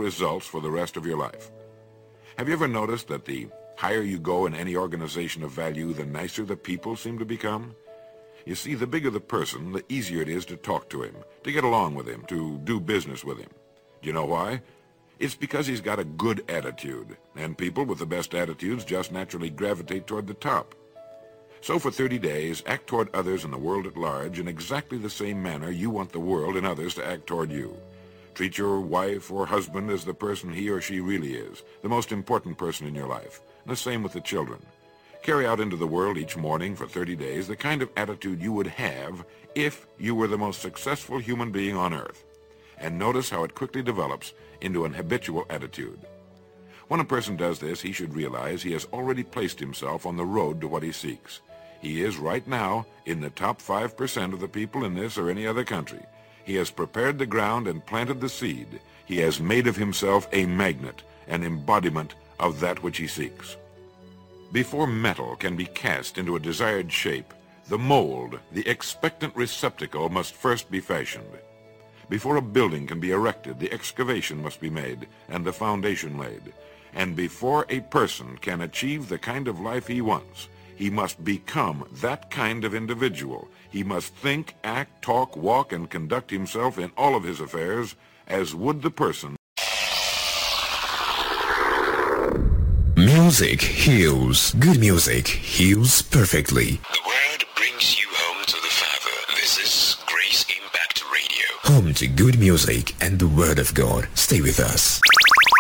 results for the rest of your life. Have you ever noticed that the higher you go in any organization of value, the nicer the people seem to become? You see, the bigger the person, the easier it is to talk to him, to get along with him, to do business with him. Do you know why? It's because he's got a good attitude, and people with the best attitudes just naturally gravitate toward the top. So for 30 days, act toward others and the world at large in exactly the same manner you want the world and others to act toward you. Treat your wife or husband as the person he or she really is, the most important person in your life, and the same with the children. Carry out into the world each morning for 30 days the kind of attitude you would have if you were the most successful human being on earth. And notice how it quickly develops into an habitual attitude. When a person does this, he should realize he has already placed himself on the road to what he seeks. He is right now in the top 5% of the people in this or any other country. He has prepared the ground and planted the seed. He has made of himself a magnet, an embodiment of that which he seeks. Before metal can be cast into a desired shape, the mold, the expectant receptacle, must first be fashioned. Before a building can be erected, the excavation must be made and the foundation laid. And before a person can achieve the kind of life he wants, he must become that kind of individual. He must think, act, talk, walk, and conduct himself in all of his affairs as would the person. Music heals. Good music heals perfectly. The word brings you home to the Father. This is Grace Impact Radio. Home to good music and the Word of God. Stay with us.